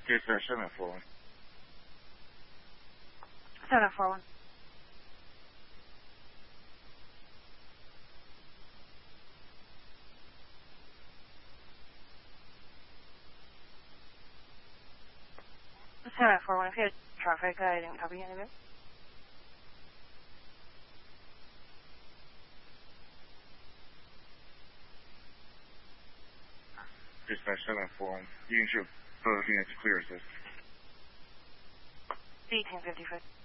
Dispatch 741. 741. If you had traffic, I didn't copy any of it. Dispatch 741. You can show both units clear assist. 1855.